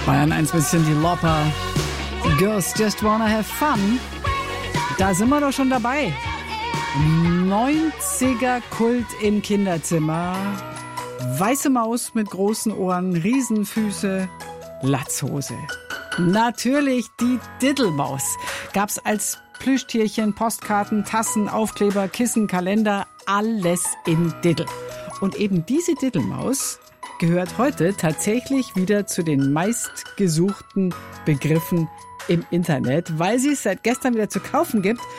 Bayern 1 bisschen die Lopper. Girls Just Wanna Have Fun. Da sind wir doch schon dabei. 90er Kult im Kinderzimmer. Weiße Maus mit großen Ohren, Riesenfüße, Latzhose. Natürlich die Diddelmaus. Gab's als Plüschtierchen, Postkarten, Tassen, Aufkleber, Kissen, Kalender, alles in Diddel. Und eben diese Diddelmaus gehört heute tatsächlich wieder zu den meistgesuchten Begriffen im Internet, weil sie es seit gestern wieder zu kaufen gibt